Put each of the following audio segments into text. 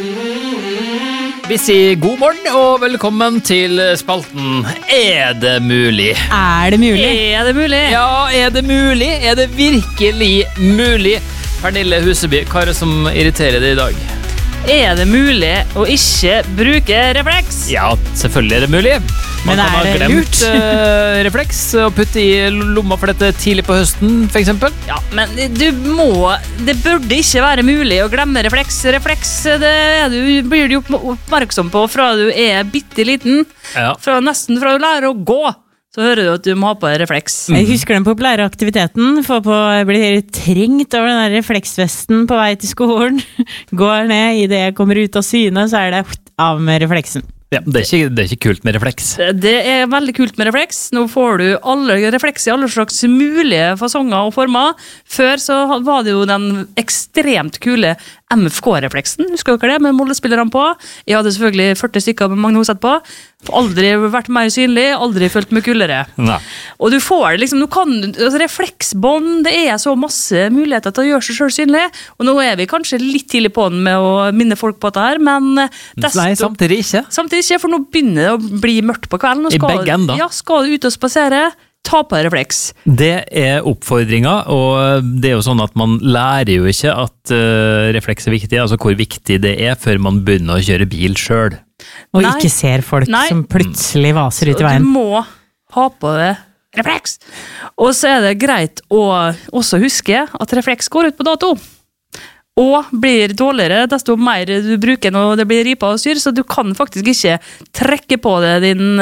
Vi sier god morgen og velkommen til spalten Er det mulig? Er det mulig? Er det mulig? Ja, er det mulig? Er det virkelig mulig? Pernille Huseby, hva er det som irriterer deg i dag? Er det mulig å ikke bruke refleks? Ja, selvfølgelig er det mulig. Man Men kan ha er det glemt lurt? refleks og putte i lomma for dette tidlig på høsten, for eksempel. Ja, men det burde ikke være mulig å glemme refleks. Refleks blir du oppmerksom på fra du er bitte liten, Ja. nesten fra du lærer å gå. Så hører du at du må ha på refleks. Jeg husker den populære aktiviteten. Jeg blir trengt over den der refleksvesten på vei til skolen. Går ned, i det jeg kommer ut av syne, så er det av med refleksen. Ja, det er ikke kult med refleks. Det er veldig kult med refleks. Nå får du alle refleks i alle slags mulige fasonger og former. Før så var det jo den ekstremt kule MFK-refleksen. Husker dere det? Med mollespillerne på. Jeg hadde selvfølgelig 40 stykker med Magne Hoseth på. Aldri vært mer synlig, aldri følt meg kulere. Nei. Og du får det liksom, refleksbånd, det er så masse muligheter til å gjøre seg selv synlig. Og nå er vi kanskje litt tidlig på den med å minne folk på dette her, men Nei, samtidig ikke. Samtidig ikke, for nå begynner det å bli mørkt på kvelden. Og I begge ender. Ja, skal du ut og spasere, ta på refleks. Det er oppfordringa, og det er jo sånn at man lærer jo ikke at refleks er viktig, altså hvor viktig det er før man begynner å kjøre bil selv. Og Nei. ikke ser folk Nei. som plutselig vaser ut i Du veien. må ha på det refleks. Og så er det greit å også huske at refleks går ut på dato. Og blir dårligere desto mer du bruker når det blir ripa og styr, så du kan faktisk ikke trekke på deg din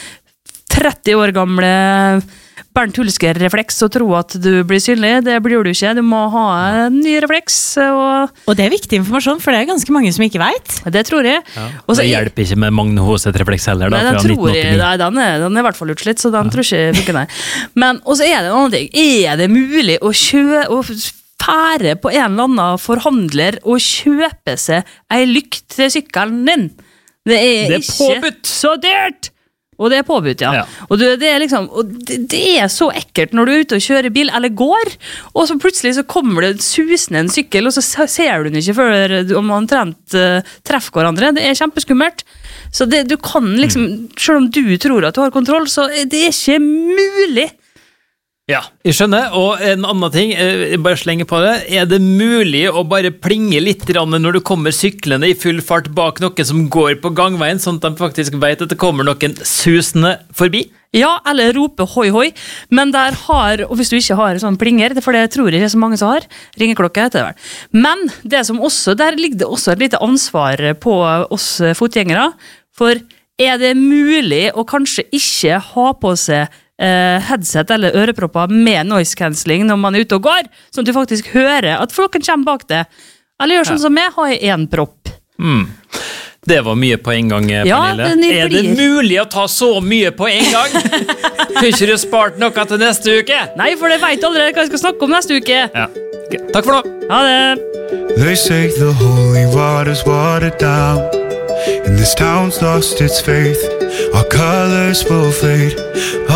30 år gamle Bernt Hulsker-refleks og tro at du blir synlig. Det blir du ikke. Du må ha en ny refleks. Og det er viktig informasjon, for det er ganske mange som ikke vet. Det tror jeg. Ja. Og så- Det hjelper ikke med Magne Hoseth-refleks heller, da, Nei, fra den tror jeg, 1989. nei, den er i hvert fall utslitt, så den tror ikke jeg funker, nei. Men, og så er det en annen ting. Er det mulig å fære på en eller annen forhandler og kjøpe seg ei lykt til sykkelen din? Det er Det er ikke påbudt. så dyrt! Og det er påbudt, ja. Ja. Og det er liksom, det er så ekkelt når du er ute og kjører bil, eller går, og så plutselig så kommer det susende en sykkel, og så ser du den ikke før om man omtrent treffer hverandre. Det er kjempeskummelt. Så du kan liksom, selv om du tror at du har kontroll, så det er ikke mulig. Ja, jeg skjønner, og en annen ting, jeg bare slenger på det, er det mulig å bare plinge litt når du kommer syklende i full fart bak noen som går på gangveien, sånn at de faktisk vet at det kommer noen susende forbi? Ja, eller rope hoi hoi, men og hvis du ikke har sånn plinger, for det tror jeg ikke så mange som har, ringeklokke heter det vel. Men det som også, der ligger det også et lite ansvar på oss fotgjengere, for er det mulig å kanskje ikke ha på seg headset eller ørepropper med noise cancelling når man er ute og går, sånn at du faktisk hører at flokken kommer bak deg. Eller gjør sånn som jeg, har en propp. Det var mye på en gang, Ja, Pernille. den Er det blir- mulig å ta så mye på en gang? Kunne ikke du spart noe til neste uke? Nei, for jeg vet allerede hva jeg skal snakke om neste uke. Ja. Ok, takk for nå. Ha det! They say the holy water's watered down, and this town's lost its faith. Our colors will fade.